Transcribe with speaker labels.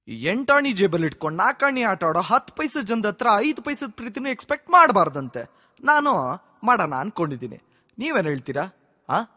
Speaker 1: ಈ 8 ಜೇಬಲ್ ಇಟ್ಕೊಂಡು 4 ಆಟ ಆಡೋ 10 ಪೈಸೆ ಜನದ ಹತ್ರ 5 ಪೈಸದ ಪ್ರೀತಿನೂ ಎಕ್ಸ್ಪೆಕ್ಟ್ ಮಾಡಬಾರ್ದಂತೆ. ನಾನು ಮಾಡೋಣ ಅನ್ಕೊಂಡಿದ್ದೀನಿ. ನೀವೇನ್ ಹೇಳ್ತೀರಾ?